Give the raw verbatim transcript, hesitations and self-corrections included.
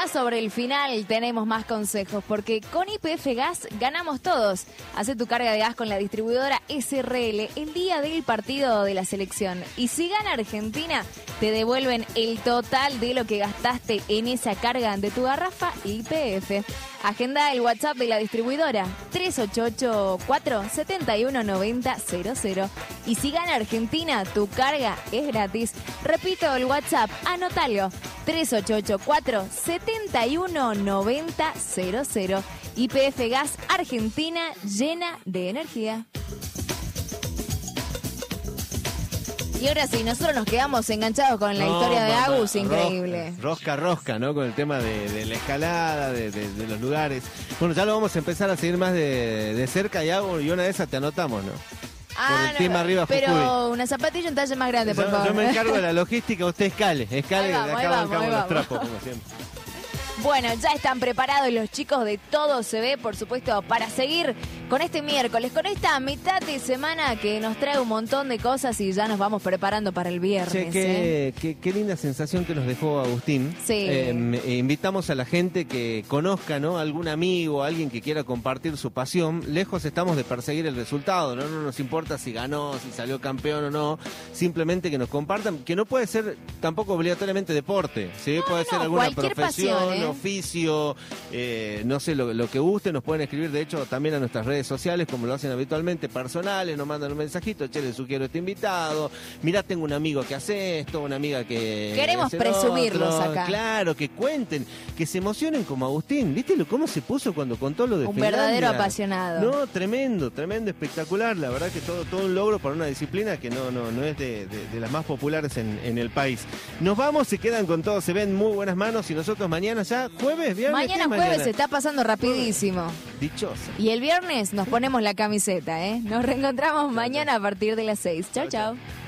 Ya sobre el final tenemos más consejos, porque con Y P F Gas ganamos todos. Hacé tu carga de gas con la distribuidora S R L el día del partido de la selección. Y si gana Argentina, te devuelven el total de lo que gastaste en esa carga de tu garrafa Y P F. Agenda el WhatsApp de la distribuidora tres ocho ocho, cuatro siete uno, nueve cero cero cero. Y si gana Argentina, tu carga es gratis. Repito el WhatsApp, anótalo. tres ocho ocho, cuatro siete uno, nueve cero cero. Y P F Gas Argentina, llena de energía. Y ahora sí, nosotros nos quedamos enganchados con la no, historia de mamá, Agus, increíble. Rosca, rosca, rosca, ¿no? Con el tema de, de la escalada, de, de, de los lugares. Bueno, ya lo vamos a empezar a seguir más de, de cerca y, hago, y una de esas te anotamos, ¿no? Ah, el no, arriba, pero Jujuy. Una zapatilla en talle más grande, por yo, favor. Yo me encargo de la logística, usted escale, escale, de acá bancamos los trapos, como siempre. Bueno, ya están preparados los chicos de Todo Se Ve, por supuesto, para seguir con este miércoles, con esta mitad de semana que nos trae un montón de cosas y ya nos vamos preparando para el viernes. Che, qué, ¿eh? qué, qué linda sensación que nos dejó Agustín. Sí. Eh, invitamos a la gente que conozca, ¿no? Algún amigo, alguien que quiera compartir su pasión. Lejos estamos de perseguir el resultado, ¿no? No nos importa si ganó, si salió campeón o no. Simplemente que nos compartan, que no puede ser tampoco obligatoriamente deporte, ¿sí? No, puede no, ser alguna profesión, pasión, ¿eh? oficio, eh, no sé, lo, lo que guste, nos pueden escribir, de hecho, también a nuestras redes sociales, como lo hacen habitualmente, personales, nos mandan un mensajito, che, les sugiero este invitado, mirá, tengo un amigo que hace esto, una amiga que... Queremos presumirlos otro. acá. Claro, que cuenten, que se emocionen como Agustín, ¿viste lo, cómo se puso cuando contó lo de un Finlandia? verdadero apasionado. No, tremendo, tremendo, espectacular, la verdad que todo, todo un logro para una disciplina que no, no, no es de, de, de las más populares en, en el país. Nos vamos, se quedan con todo, se ven muy buenas manos y nosotros mañana ya, jueves, viernes. Mañana jueves mañana? Se está pasando rapidísimo. Dichosa. Y el viernes nos ponemos la camiseta, ¿eh? Nos reencontramos mañana a partir de las seis. Chau, chau.